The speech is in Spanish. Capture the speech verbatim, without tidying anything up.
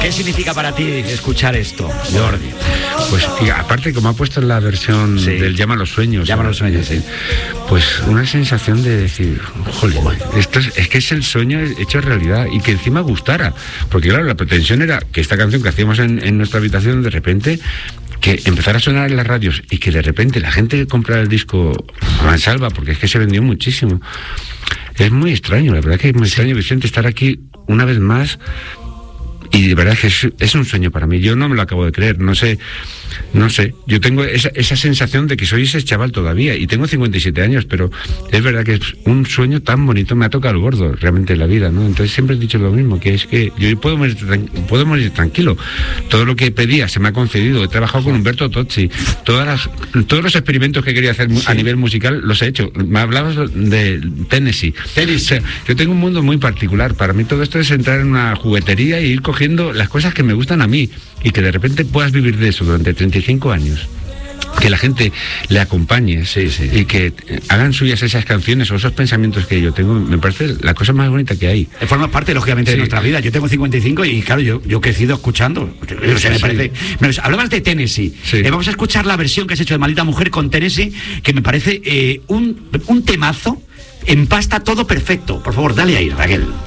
¿Qué significa para ti escuchar esto, Jordi? Pues y aparte, como ha puesto en la versión sí. del Llama a los sueños, Llama a los sueños, sí. Pues una sensación de decir, joder, esto es, es que es el sueño hecho realidad y que encima gustara, porque claro, la pretensión era que esta canción que hacíamos en, en nuestra habitación de repente que empezara a sonar en las radios y que de repente la gente que comprara el disco a mansalva, porque es que se vendió muchísimo. Es muy extraño, la verdad que es muy sí. extraño, Vicente, estar aquí una vez más. Y de verdad que es, es un sueño para mí. Yo no me lo acabo de creer, no sé, no sé. Yo tengo esa, esa sensación de que soy ese chaval todavía y tengo cincuenta y siete años, pero es verdad que es un sueño tan bonito, me ha tocado el gordo realmente en la vida, ¿no? Entonces siempre he dicho lo mismo, que es que yo puedo morir, puedo morir tranquilo. Todo lo que pedía se me ha concedido. He trabajado con Humberto Tozzi. Todas las, todos los experimentos que quería hacer sí. a nivel musical los he hecho. Me hablabas de Tennessee. Tennessee. O sea, yo tengo un mundo muy particular. Para mí todo esto es entrar en una juguetería y ir cogiendo las cosas que me gustan a mí y que de repente puedas vivir de eso durante treinta y cinco años, que la gente le acompañe sí, sí. y que hagan suyas esas canciones o esos pensamientos que yo tengo, me parece la cosa más bonita que hay. Forma parte lógicamente sí. de nuestra vida. Yo tengo cincuenta y cinco y claro, yo, yo he crecido escuchando. O sea, me parece... sí. Hablabas de Tennessee. Sí. Eh, vamos a escuchar la versión que has hecho de Maldita Mujer con Tennessee, que me parece eh, un, un temazo. Empasta todo perfecto. Por favor, dale ahí, Raquel.